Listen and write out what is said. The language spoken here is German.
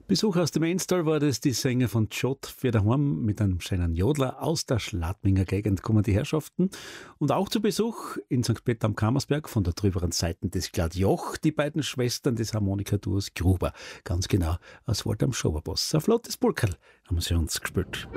Besuch aus dem Enstal war das die Sänger von Jod für daheim mit einem schönen Jodler aus der Schladminger Gegend kommen die Herrschaften. Und auch zu Besuch in St. Peter am Kammersberg von der drüberen Seite des Gladjoch, die beiden Schwestern des Harmonikaduos Gruber. Ganz genau, aus Wald am Schoberboss. Ein flottes Burkerl haben sie uns gespielt.